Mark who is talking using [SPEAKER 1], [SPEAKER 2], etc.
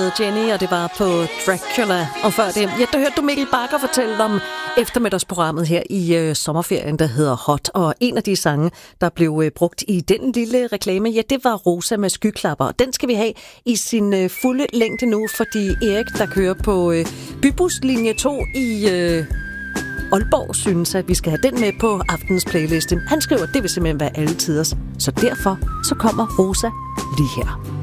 [SPEAKER 1] med Jenny, og det var på Dracula. Og før det, der hørte du Mikkel Bagger fortælle om eftermiddagsprogrammet her i sommerferien, der hedder Hot. Og en af de sange, der blev brugt i den lille reklame, det var Rosa med skyklapper. Den skal vi have i sin fulde længde nu, fordi Erik, der kører på Bybuslinje 2 i Aalborg, synes, at vi skal have den med på aftens playliste. Han skriver, at det vil simpelthen være alle tiders. Så derfor så kommer Rosa lige her.